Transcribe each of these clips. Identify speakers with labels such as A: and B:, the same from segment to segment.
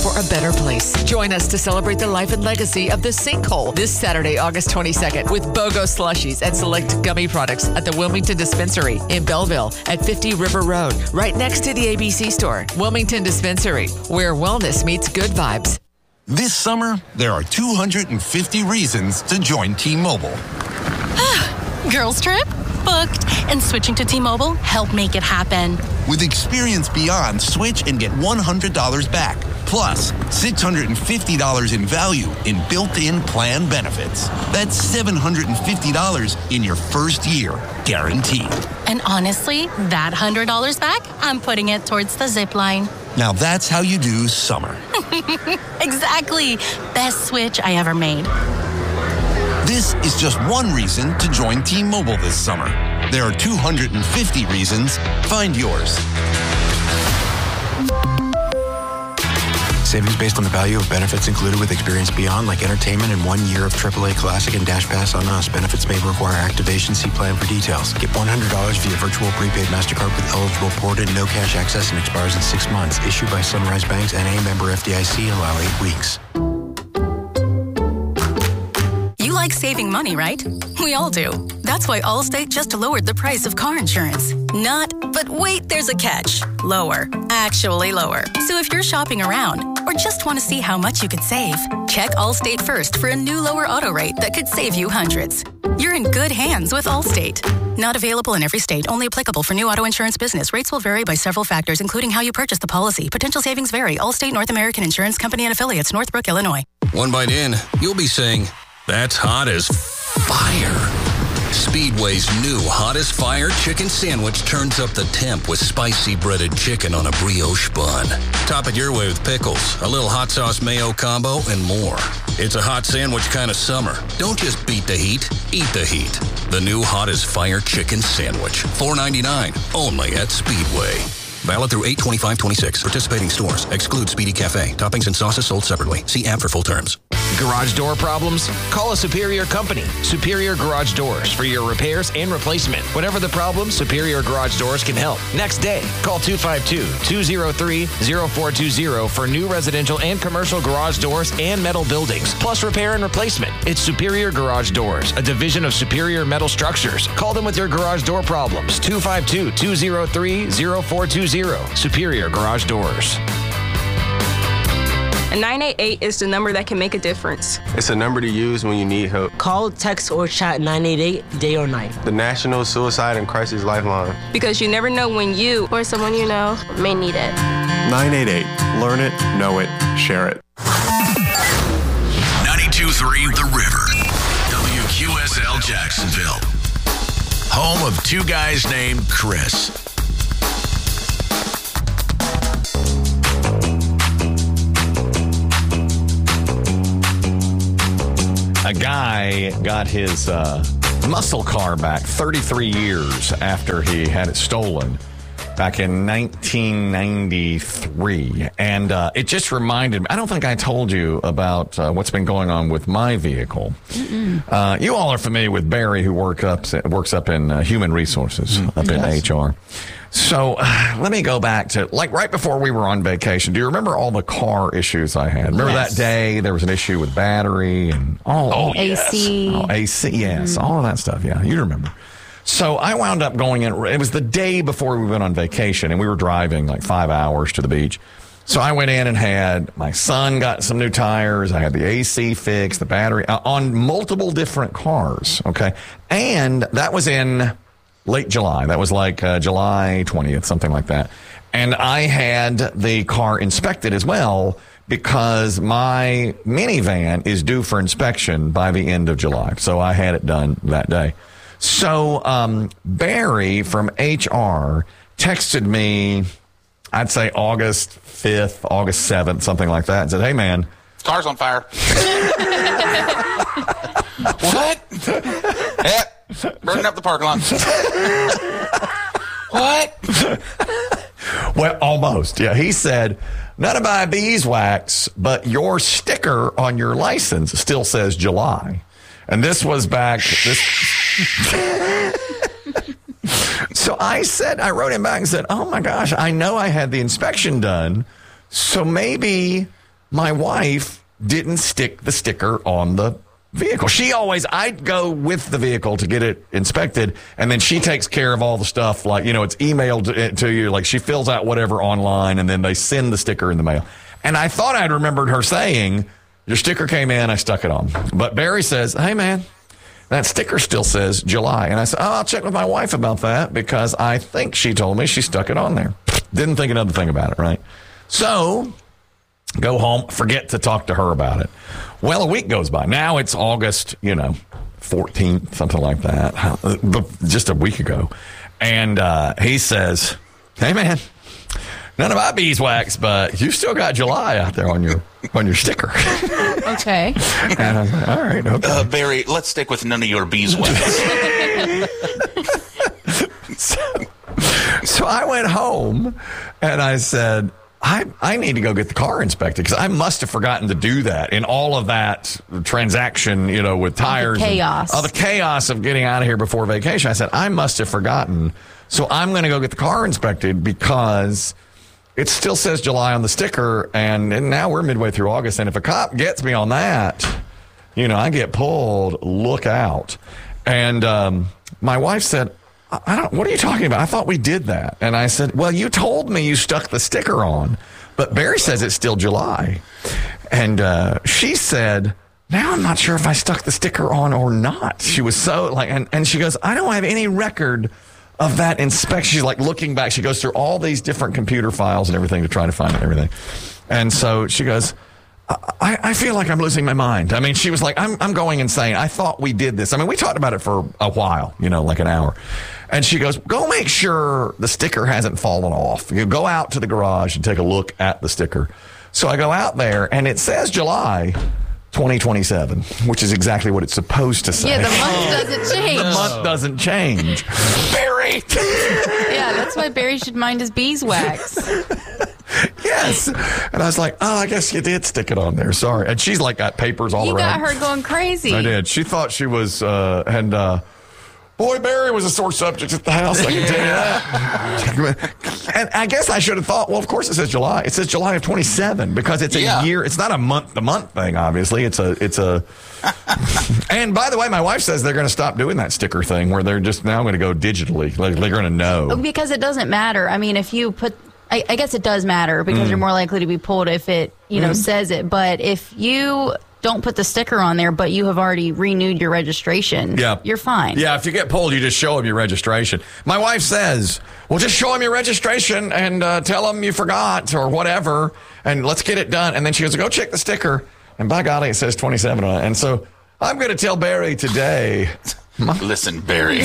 A: for a better place. Join us to celebrate the life and legacy of the Sinkhole this Saturday, August 22nd with BOGO slushies and select gummy products at the Wilmington Dispensary in Belleville at 50 River Road, right next to the ABC store. Wilmington Dispensary, where wellness meets good vibes.
B: This summer, there are 250 reasons to join T-Mobile.
C: Girls trip? Booked. And switching to T-Mobile helped make it happen.
B: With Experience Beyond, switch and get $100 back. Plus, $650 in value in built-in plan benefits. That's $750 in your first year, guaranteed.
C: And honestly, that $100 back, I'm putting it towards the zip line.
B: Now that's how you do summer.
C: Exactly. Best switch I ever made.
B: This is just one reason to join T-Mobile this summer. There are 250 reasons. Find yours.
D: Savings based on the value of benefits included with Experience Beyond, like entertainment and 1 year of AAA Classic and Dash Pass on us. Benefits may require activation. See plan for details. Get $100 via virtual prepaid MasterCard with eligible ported, no cash access, and expires in 6 months. Issued by Sunrise Banks, N.A. member FDIC. Allow 8 weeks.
C: You like saving money, right? We all do. That's why Allstate just lowered the price of car insurance. Not, but wait, there's a catch. Lower. Actually lower. So if you're shopping around or just want to see how much you could save, check Allstate first for a new lower auto rate that could save you hundreds. You're in good hands with Allstate. Not available in every state. Only applicable for new auto insurance business. Rates will vary by several factors, including how you purchase the policy. Potential savings vary. Allstate North American Insurance Company and Affiliates, Northbrook, Illinois.
E: One bite in, you'll be saying, "That's hot as fire." Speedway's new Hot as Fire chicken sandwich turns up the temp with spicy breaded chicken on a brioche bun. Top it your way with pickles, a little hot sauce mayo combo, and more. It's a hot sandwich kind of summer. Don't just beat the heat, eat the heat. The new Hot as Fire chicken sandwich, $4.99, only at Speedway. Valid through 8/25/26. Participating stores. Exclude Speedy Cafe. Toppings and sauces sold separately. See app for full terms.
F: Garage door problems? Call a Superior company. Superior Garage Doors for your repairs and replacement. Whatever the problem, Superior Garage Doors can help. Next day, call 252-203-0420 for new residential and commercial garage doors and metal buildings, plus repair and replacement. It's Superior Garage Doors, a division of Superior Metal Structures. Call them with your garage door problems. 252-203-0420. Superior Garage Doors.
G: And 988 is the number that can make a difference.
H: It's a number to use when you need help.
I: Call, text, or chat 988 day or night.
H: The National Suicide and Crisis Lifeline.
G: Because you never know when you or someone you know may need it.
J: 988. Learn it, know it, share it.
K: 92.3 The River. WQSL Jacksonville. Home of two guys named Chris.
L: A guy got his muscle car back 33 years after he had it stolen back in 1993. And it just reminded me, I don't think I told you about what's been going on with my vehicle. You all are familiar with Barry, who works up in human resources, up in HR. So let me go back to, like, right before we were on vacation. Do you remember all the car issues I had? Remember that day there was an issue with battery and all
C: AC.
L: Oh, AC, yes. All of that stuff, yeah. You remember. So I wound up going in. It was the day before we went on vacation, and we were driving like 5 hours to the beach. So I went in and had my son got some new tires. I had the AC fixed, the battery, on multiple different cars, okay? And that was in late July. That was like July 20th, something like that. And I had the car inspected as well because my minivan is due for inspection by the end of July. So I had it done that day. So Barry from HR texted me, I'd say August 5th, August 7th, something like that, and said, "Hey, man.
M: Car's on fire." What? Yeah. Burning up the parking lot. What?
L: Well, almost. Yeah, he said, "Not to buy beeswax, but your sticker on your license still says July." And this was back. So I wrote him back and said, "Oh my gosh, I know I had the inspection done. So maybe my wife didn't stick the sticker on the vehicle. I'd go with the vehicle to get it inspected, and then she takes care of all the stuff, like, it's emailed to you, like she fills out whatever online, and then they send the sticker in the mail. And I thought I'd remembered her saying, your sticker came in, I stuck it on. But Barry says, hey, man, that sticker still says July. And I said, I'll check with my wife about that, because I think she told me she stuck it on there. Didn't think another thing about it, right? So go home, forget to talk to her about it. Well, a week goes by. Now it's August, 14th, something like that, just a week ago. And he says, hey, man, none of my beeswax, but you still got July out there on your sticker.
N: Okay.
L: And I was like, all right, okay.
O: Barry, let's stick with none of your beeswax.
L: So I went home and I said, I need to go get the car inspected, because I must have forgotten to do that in all of that transaction, with tires.
N: All the chaos.
L: All the chaos of getting out of here before vacation. I said, I must have forgotten. So I'm going to go get the car inspected, because it still says July on the sticker, and now we're midway through August. And if a cop gets me on that, I get pulled. Look out. And my wife said, what are you talking about? I thought we did that. And I said, well, you told me you stuck the sticker on, but Barry says it's still July. And she said, now I'm not sure if I stuck the sticker on or not. She was so and she goes, I don't have any record of that inspection. She's like looking back. She goes through all these different computer files and everything to try to find everything. And so she goes, I feel like I'm losing my mind. I mean, she was like, I'm going insane. I thought we did this. I mean, we talked about it for a while, like an hour. And she goes, go make sure the sticker hasn't fallen off. You go out to the garage and take a look at the sticker. So I go out there, and it says July 2027, which is exactly what it's supposed to say.
N: Yeah, the month doesn't change.
L: The month doesn't change. Barry!
N: Yeah, that's why Barry should mind his beeswax.
L: Yes. And I was like, I guess you did stick it on there. Sorry. And she's like got papers all around.
N: You got her going crazy.
L: I did. She thought she was, boy, Barry was a sore subject at the house, I can tell you that. And I guess I should have thought, well, of course it says July. It says July of 27, because it's a year. It's not a month-to-month thing, obviously. It's a. And by the way, my wife says they're going to stop doing that sticker thing where they're just now going to go digitally. Like, they're going to know.
N: Because it doesn't matter. I mean, if you put... I guess it does matter, because you're more likely to be pulled if it, says it. But if you don't put the sticker on there, but you have already renewed your registration, you're fine.
L: Yeah, if you get pulled, you just show them your registration. My wife says, well, just show them your registration and tell them you forgot or whatever, and let's get it done. And then she goes, go check the sticker. And by golly, it says 27 on it. And so I'm going to tell Barry today.
O: Listen, Barry.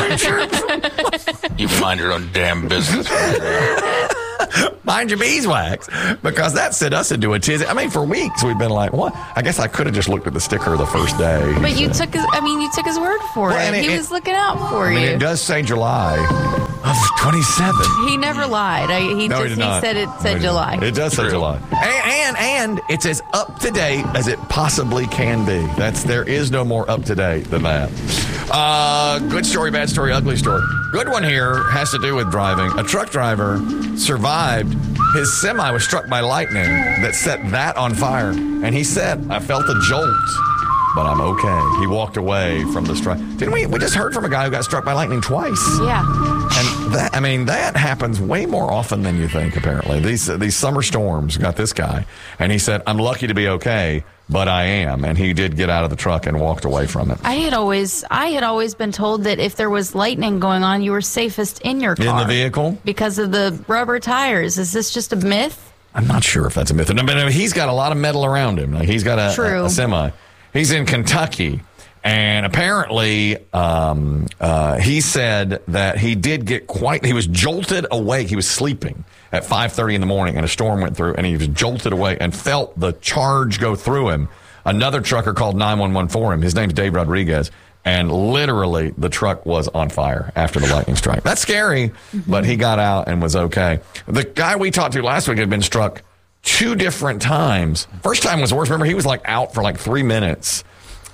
O: You mind your own damn business.
L: Mind your beeswax, because that sent us into a tizzy. I mean, for weeks we've been like, what? I guess I could have just looked at the sticker the first day.
N: But you took his word for it. He was looking out for you.
L: It does say July of 27.
N: He never lied. He said it said July.
L: It does say July. And it's as up to date as it possibly can be. There is no more up to date than that. Good story, bad story, ugly story. Good one here has to do with driving. A truck driver survived. His semi was struck by lightning that set that on fire. And he said, I felt a jolt, but I'm okay. He walked away from the strike. Didn't we? We just heard from a guy who got struck by lightning twice.
N: Yeah.
L: And that happens way more often than you think, apparently. These summer storms got this guy. And he said, I'm lucky to be okay, but I am. And he did get out of the truck and walked away from it.
N: I had always been told that if there was lightning going on, you were safest in your car.
L: In the vehicle?
N: Because of the rubber tires. Is this just a myth?
L: I'm not sure if that's a myth. But he's got a lot of metal around him. Like, he's got a semi. He's in Kentucky. And apparently, he said that he did get he was jolted awake. He was sleeping at 5:30 in the morning, and a storm went through, and he was jolted awake and felt the charge go through him. Another trucker called 911 for him. His name's Dave Rodriguez, and literally the truck was on fire after the lightning strike. That's scary, but he got out and was okay. The guy we talked to last week had been struck 2 different times. First time was worse. Remember, he was out for 3 minutes.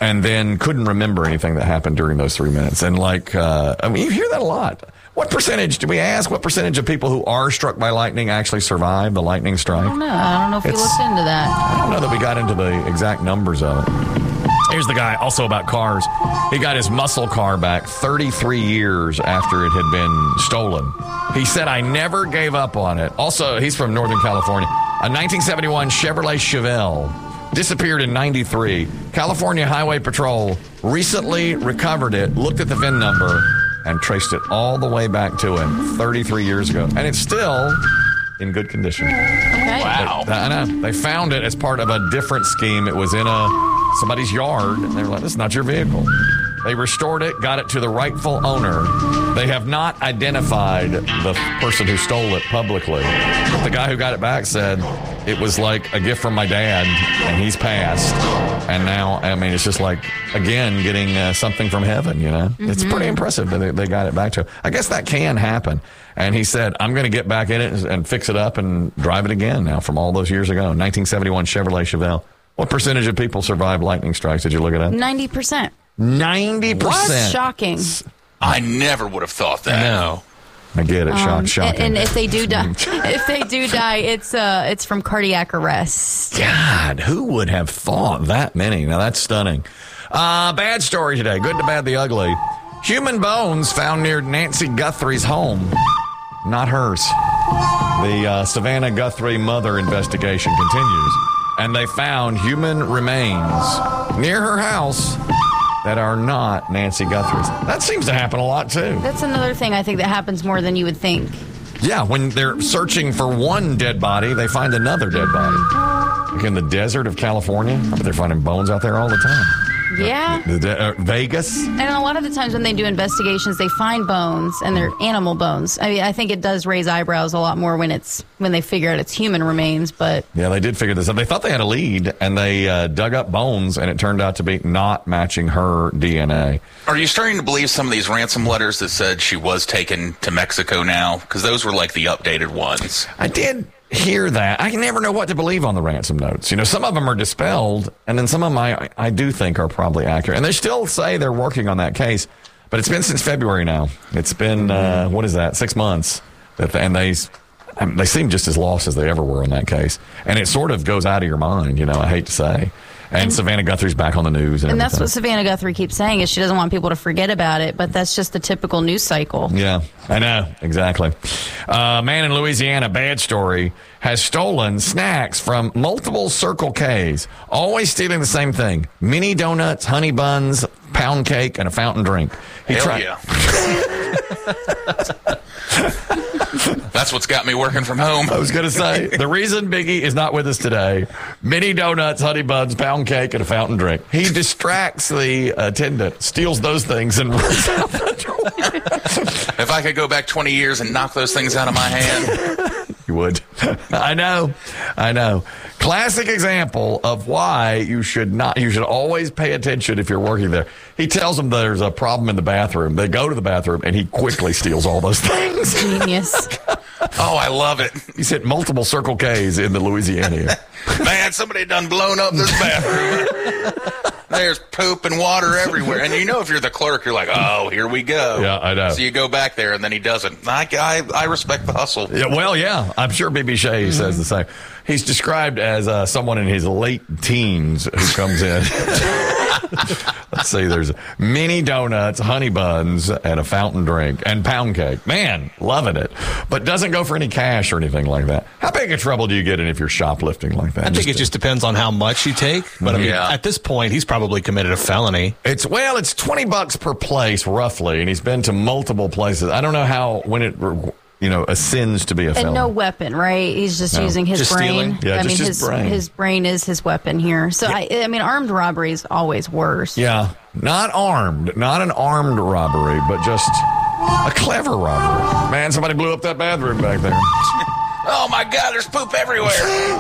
L: and then couldn't remember anything that happened during those 3 minutes. And you hear that a lot. What percentage, do we ask, what percentage of people who are struck by lightning actually survive the lightning strike?
N: I don't know if we looked into that.
L: I don't know that we got into the exact numbers of it. Here's the guy, also about cars. He got his muscle car back 33 years after it had been stolen. He said, I never gave up on it. Also, he's from Northern California. A 1971 Chevrolet Chevelle disappeared in 93. California Highway Patrol recently recovered it, looked at the VIN number, and traced it all the way back to him 33 years ago. And it's still in good condition.
N: Okay.
O: Wow.
L: I know. They found it as part of a different scheme. It was in somebody's yard, and they were like, this is not your vehicle. They restored it, got it to the rightful owner. They have not identified the person who stole it publicly. But the guy who got it back said it was like a gift from my dad, and he's passed. And now, it's just like, again, getting something from heaven, you know? Mm-hmm. It's pretty impressive that they got it back to him. I guess that can happen. And he said, I'm going to get back in it and fix it up and drive it again now from all those years ago. 1971 Chevrolet Chevelle. What percentage of people survive lightning strikes? Did you look it up?
N: 90%.
L: 90%.
N: That's shocking.
O: I never would have thought that.
L: No. I get it. Shocking.
N: And if they do die, it's from cardiac arrest.
L: God, who would have thought that many? Now that's stunning. Bad story today. Good to bad, the ugly. Human bones found near Nancy Guthrie's home. Not hers. The Savannah Guthrie mother investigation continues. And they found human remains near her house that are not Nancy Guthrie's. That seems to happen a lot, too.
N: That's another thing I think that happens more than you would think.
L: Yeah, when they're searching for one dead body, they find another dead body. Like in the desert of California, I bet they're finding bones out there all the time.
N: Yeah.
L: Vegas.
N: And a lot of the times when they do investigations, they find bones, and they're animal bones. I mean, I think it does raise eyebrows a lot more when they figure out it's human remains. But
L: yeah, they did figure this out. They thought they had a lead, and they dug up bones, and it turned out to be not matching her DNA.
O: Are you starting to believe some of these ransom letters that said she was taken to Mexico now? Because those were like the updated ones.
L: I did hear that. I never know what to believe on the ransom notes. You know, some of them are dispelled, and then some of them I do think are probably accurate. And they still say they're working on that case, but it's been since February now. It's been, 6 months. And they seem just as lost as they ever were on that case. And it sort of goes out of your mind, you know, I hate to say. And Savannah Guthrie's back on the news. And
N: that's what Savannah Guthrie keeps saying, is she doesn't want people to forget about it, but that's just the typical news cycle.
L: Yeah, I know. Exactly. Man in Louisiana, bad story, has stolen snacks from multiple Circle Ks, always stealing the same thing: mini donuts, honey buns, pound cake, and a fountain drink.
O: Yeah. That's what's got me working from home.
L: I was going to say, the reason Biggie is not with us today: mini donuts, honey buns, pound cake, and a fountain drink. He distracts the attendant, steals those things, and runs out the door.
O: If I could go back 20 years and knock those things out of my hand.
L: You would. I know. Classic example of why you should always pay attention if you're working there. He tells them there's a problem in the bathroom. They go to the bathroom, and he quickly steals all those things.
N: Genius.
O: Oh, I love it.
L: He's hit multiple Circle Ks in the Louisiana.
O: Man, somebody done blown up this bathroom. There's poop and water everywhere. And you know, if you're the clerk, you're like, oh, here we go.
L: Yeah, I know.
O: So you go back there, and then he doesn't. I respect the hustle.
L: Yeah, well, yeah. I'm sure B.B. Shea says the same. He's described as someone in his late teens who comes in. Let's see, there's mini donuts, honey buns, and a fountain drink, and pound cake. Man, loving it. But doesn't go for any cash or anything like that. How big of trouble do you get in if you're shoplifting like that?
P: I think it just depends on how much you take. But I mean, at this point, he's probably committed a felony.
L: It's $20 per place, roughly, and he's been to multiple places. I don't know when it ascends to be a felony.
N: And no weapon, right? He's just using his brain.
L: Stealing? Yeah, his brain.
N: His brain is his weapon here. So, I mean, armed robbery is always worse.
L: Yeah, not an armed robbery, but just a clever robbery. Man, somebody blew up that bathroom back there.
O: Oh, my God, there's poop everywhere.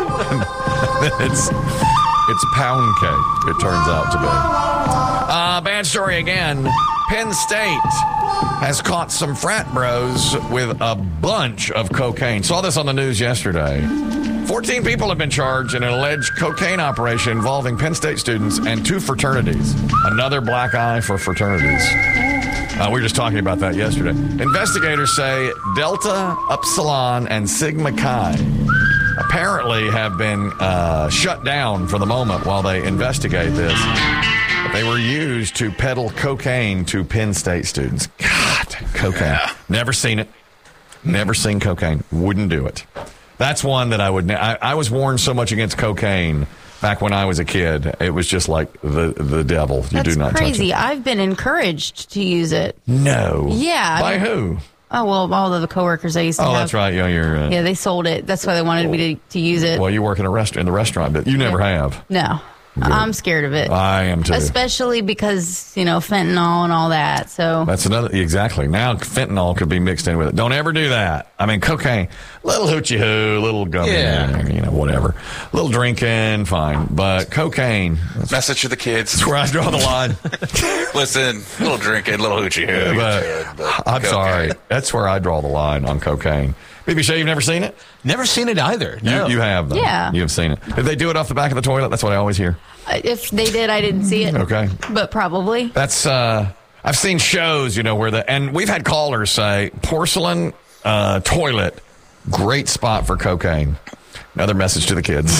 L: It's pound cake, it turns out to be. Bad story again. Penn State has caught some frat bros with a bunch of cocaine. Saw this on the news yesterday. 14 people have been charged in an alleged cocaine operation involving Penn State students and 2 fraternities. Another black eye for fraternities. We were just talking about that yesterday. Investigators say Delta, Upsilon, and Sigma Chi apparently have been shut down for the moment while they investigate this. But they were used to peddle cocaine to Penn State students. God, cocaine. Yeah. Never seen it. Never seen cocaine. Wouldn't do it. That's one that I would. I was warned so much against cocaine back when I was a kid. It was just like the devil. You do not
N: crazy.
L: touch it.
N: I've been encouraged to use it.
L: No.
N: Yeah.
L: By who?
N: Oh, well, all of the coworkers I used to have.
L: Oh, that's right. Yeah,
N: they sold it. That's why they wanted me to use it.
L: Well, you work in the restaurant, but you never have.
N: No. Good. I'm scared of it.
L: I am too.
N: Especially because, fentanyl and all that. So
L: that's exactly. Now fentanyl could be mixed in with it. Don't ever do that. I mean, cocaine, little hoochie hoo, little gummy, whatever. Little drinking, fine. But cocaine.
O: Message to the kids.
L: That's where I draw the line.
O: Listen, little drinking, little hoochie hoo.
L: But I'm sorry. That's where I draw the line on cocaine. BBC, you've never seen it?
P: Never seen it either. No.
L: You have, though.
N: Yeah.
L: You have seen it. Did they do it off the back of the toilet? That's what I always hear.
N: If they did, I didn't see it.
L: Okay.
N: But probably.
L: That's, I've seen shows, where and we've had callers say, porcelain toilet, great spot for cocaine. Another message to the kids.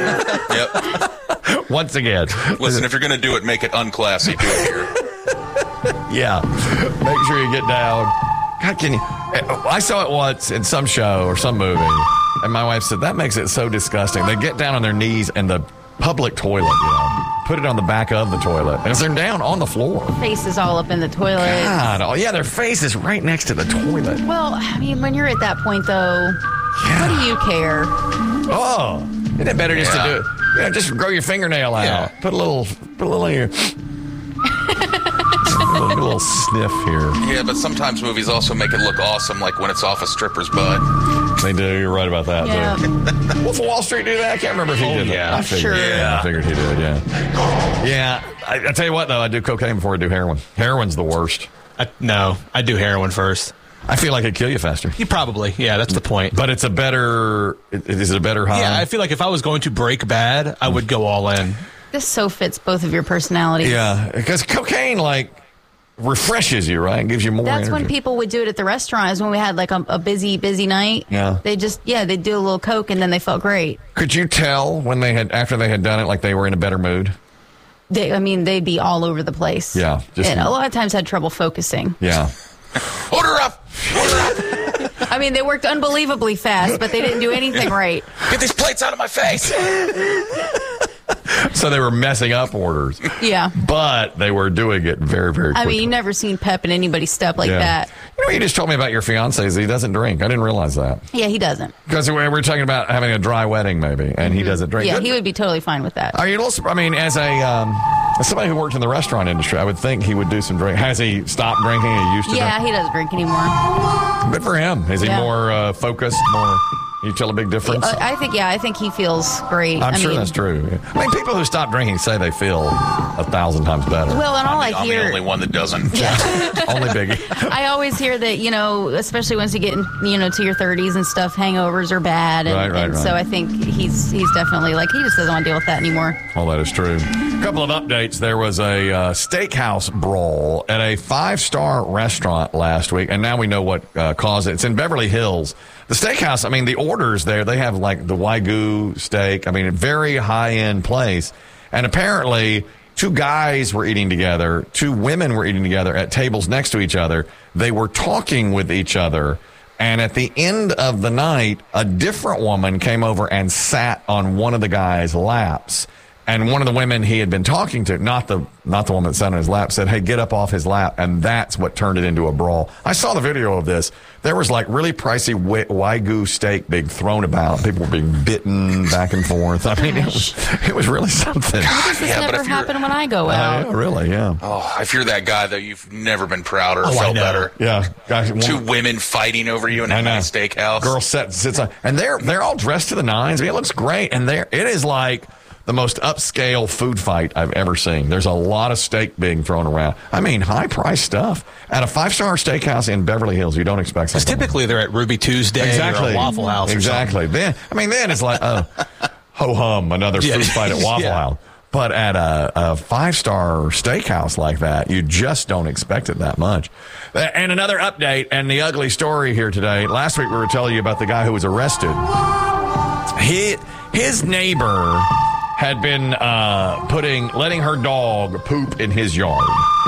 O: Yep.
L: Once again.
O: Listen, if you're going to do it, make it unclassy. Do it here.
L: Yeah. Make sure you get down. God, I saw it once in some show or some movie, and my wife said, that makes it so disgusting. They get down on their knees in the public toilet, put it on the back of the toilet, and if they're down on the floor.
N: Face is all up in the toilet.
L: God, yeah, their face is right next to the toilet.
N: Well, I mean, when you're at that point, though, what do you care?
L: Oh, isn't it better just to do it? Just grow your fingernail out. Yeah. Put a little in your... a little sniff here.
O: Yeah, but sometimes movies also make it look awesome, like when it's off a stripper's butt.
L: They do. You're right about that, too. Wolf of Wall Street do that? I can't remember if he did that. I figured, I figured he did, Yeah, I tell you what, though, I do cocaine before I do heroin. Heroin's the worst.
P: No, I do heroin first.
L: I feel like it'd kill you faster.
P: You probably. Yeah, that's the point.
L: But it's a better... Is it a better high?
P: Yeah, I feel like if I was going to break bad, I would go all in.
N: This so fits both of your personalities.
L: Yeah, because cocaine, refreshes you, right? Gives you more
N: That's
L: energy.
N: when people would do it at the restaurant, is when we had a busy night.
L: Yeah.
N: They'd do a little Coke and then they felt great.
L: Could you tell when after they had done it, like they were in a better mood?
N: They'd be all over the place.
L: Yeah.
N: And a lot of times had trouble focusing.
L: Yeah.
O: Order up!
N: I mean, they worked unbelievably fast, but they didn't do anything right.
O: Get these plates out of my face!
L: So they were messing up orders.
N: Yeah.
L: But they were doing it very, very quickly.
N: I mean, you've never seen pep in anybody's step like that.
L: You just told me about your fiance is he doesn't drink. I didn't realize that.
N: Yeah, he doesn't.
L: Because we were talking about having a dry wedding, maybe, and he doesn't drink.
N: Yeah, he would be totally fine with that.
L: Are you also, I mean, as somebody who worked in the restaurant industry, I would think he would do some drink. Has he stopped drinking? He used to drink?
N: He doesn't drink anymore.
L: Good for him. Is he more focused, more... You tell a big difference?
N: I think he feels great.
L: I'm sure that's true. I mean, people who stop drinking say they feel 1,000 times better.
N: Well, and all I hear...
O: I'm the only one that doesn't.
N: Yeah.
L: Only Biggie.
N: I always hear that, especially once you get to your 30s and stuff, hangovers are bad. And,
L: right.
N: So I think he's definitely he just doesn't want to deal with that anymore.
L: Well, that is true. A couple of updates. There was a steakhouse brawl at a 5-star restaurant last week, and now we know what caused it. It's in Beverly Hills. The steakhouse, I mean, the orders there, they have the Wagyu steak. I mean, a very high-end place. And apparently, 2 guys were eating together, 2 women were eating together at tables next to each other. They were talking with each other. And at the end of the night, a different woman came over and sat on one of the guys' laps. And one of the women he had been talking to, not the woman that sat on his lap, said, "Hey, get up off his lap." And that's what turned it into a brawl. I saw the video of this. There was really pricey Wagyu steak being thrown about. People were being bitten back and forth. I mean, it was really something.
N: How does this never happen when I go out?
L: Really, yeah.
O: Oh, if you're that guy, though, you've never been prouder or felt better.
L: Yeah. Guys,
O: 2 women fighting over you in a nice steakhouse.
L: Girl sits on, and they're all dressed to the nines. I mean, it looks great. And it is like the most upscale food fight I've ever seen. There's a lot of steak being thrown around. I mean, high-priced stuff. At a 5-star steakhouse in Beverly Hills, you don't expect something.
P: Because typically they're at Ruby Tuesday or a Waffle House
L: Exactly. Then it's like, ho-hum, another food fight at Waffle House. But at a 5-star steakhouse like that, you just don't expect it that much. And another update and the ugly story here today. Last week we were telling you about the guy who was arrested. His neighbor had been letting her dog poop in his yard.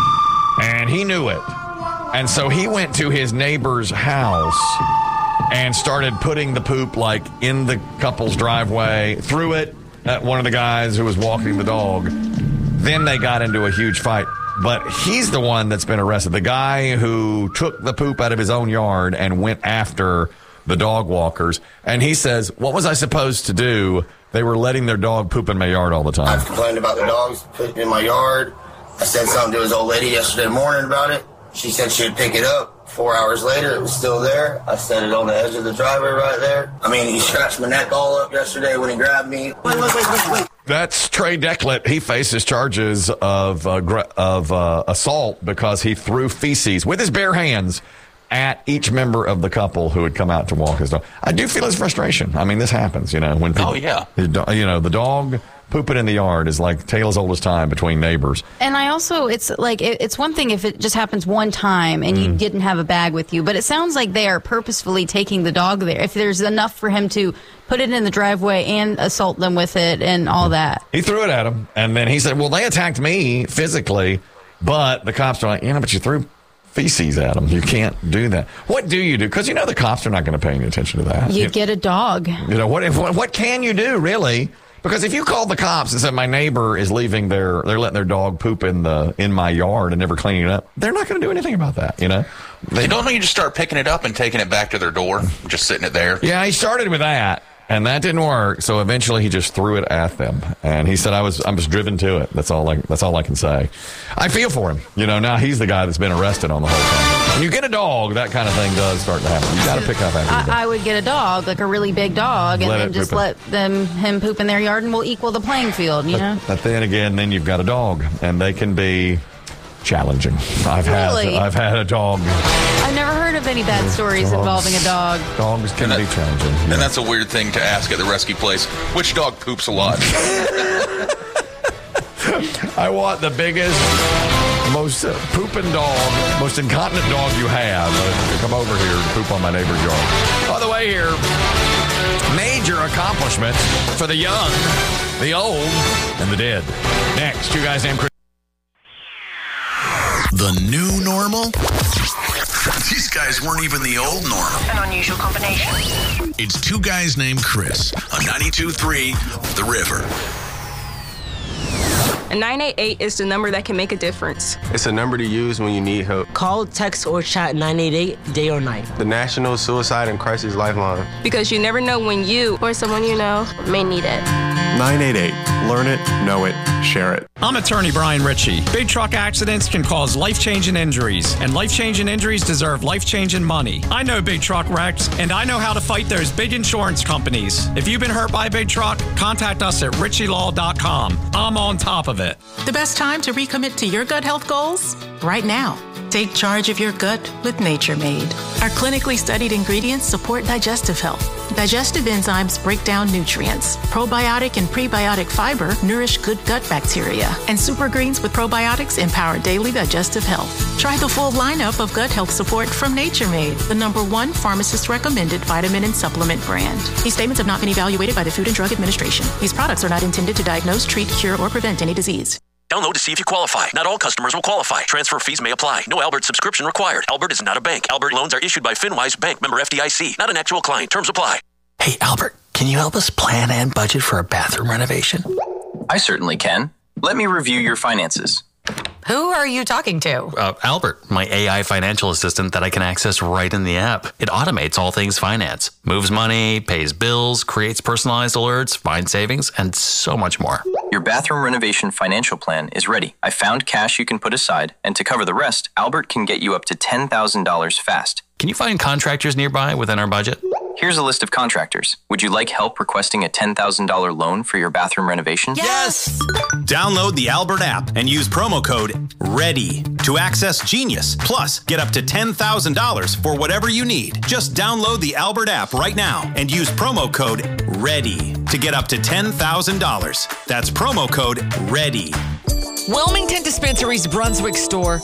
L: And he knew it. And so he went to his neighbor's house and started putting the poop like in the couple's driveway, threw it at one of the guys who was walking the dog. Then they got into a huge fight. But he's the one that's been arrested. The guy who took the poop out of his own yard and went after the dog walkers. And he says, what was I supposed to do? They were letting their dog poop in my yard all the time.
Q: I've complained about the dogs pooping in my yard. I said something to his old lady yesterday morning about it. She said she would pick it up. 4 hours later, it was still there. I set it on the edge of the driveway right there. I mean, he scratched my neck all up yesterday when he grabbed me. Wait.
L: That's Trey Declet. He faces charges of assault because he threw feces with his bare hands at each member of the couple who had come out to walk his dog. I do feel his frustration. I mean, this happens, when people, the dog pooping in the yard is like tale as old as time between neighbors.
N: And I also, it's like, it's one thing if it just happens one time and you didn't have a bag with you, but it sounds like they are purposefully taking the dog there. If there's enough for him to put it in the driveway and assault them with it and all that.
L: He threw it at him, and then he said, well, they attacked me physically, but the cops are like, but you threw feces at them. You can't do that. What do you do? Because the cops are not going to pay any attention to that.
N: You get a dog.
L: What can you do, really? Because if you called the cops and said my neighbor is leaving they're letting their dog poop in my yard and never cleaning it up, they're not going to do anything about that,
O: They don't you just start picking it up and taking it back to their door, just sitting it there.
L: Yeah, he started with that, and that didn't work. So eventually, he just threw it at them, and he said, "I was driven to it." That's all I can say. I feel for him. Now he's the guy that's been arrested on the whole thing. When you get a dog, that kind of thing does start to happen. You got to pick up after
N: I would get a dog, like a really big dog, and then just let him poop in their yard, and we'll equal the playing field.
L: But then again, then you've got a dog, and they can be challenging. I've had a dog.
N: I've never heard of any bad stories involving a dog.
L: Dogs can be challenging.
O: And that's a weird thing to ask at the rescue place. Which dog poops a lot?
L: I want the biggest, most pooping dog, most incontinent dog you have. Come over here and poop on my neighbor's yard. By the way, here, major accomplishments for the young, the old, and the dead. Next, two guys named Chris.
K: The new normal? These guys weren't even the old normal.
R: An unusual combination.
K: It's two guys named Chris on 92.3 The River.
G: A 988 is the number that can make a difference.
H: It's a number to use when you need help.
I: Call, text, or chat 988 day or night.
H: The National Suicide and Crisis Lifeline.
G: Because you never know when you or someone you know may need it.
J: 988. Learn it, know it, share it.
S: I'm attorney Brian Ritchie. Big truck accidents can cause life-changing injuries, and life-changing injuries deserve life-changing money. I know big truck wrecks, and I know how to fight those big insurance companies. If you've been hurt by a big truck, contact us at ritchielaw.com. I'm on top of it.
R: The best time to recommit to your gut health goals? Right now. Take charge of your gut with Nature Made. Our clinically studied ingredients support digestive health. Digestive enzymes break down nutrients. Probiotic and prebiotic fiber nourish good gut bacteria. And super greens with probiotics empower daily digestive health. Try the full lineup of gut health support from Nature Made, the #1 pharmacist-recommended vitamin and supplement brand. These statements have not been evaluated by the Food and Drug Administration. These products are not intended to diagnose, treat, cure, or prevent any disease.
T: Download to see if you qualify. Not all customers will qualify. Transfer fees may apply. No Albert subscription required. Albert is not a bank. Albert loans are issued by FinWise Bank, member FDIC. Not an actual client. Terms apply.
U: Hey, Albert, can you help us plan and budget for a bathroom renovation?
V: I certainly can. Let me review your finances.
W: Who are you talking to?
U: Albert, my AI financial assistant that I can access right in the app. It automates all things finance, moves money, pays bills, creates personalized alerts, finds savings, and so much more.
V: Your bathroom renovation financial plan is ready. I found cash you can put aside, and to cover the rest, Albert can get you up to $10,000 fast.
U: Can you find contractors nearby within our budget?
V: Here's a list of contractors. Would you like help requesting a $10,000 loan for your bathroom renovation?
A: Yes! Download the Albert app and use promo code READY to access Genius. Plus, get up to $10,000 for whatever you need. Just download the Albert app right now and use promo code READY to get up to $10,000. That's promo code READY.
B: Wilmington Dispensary's Brunswick store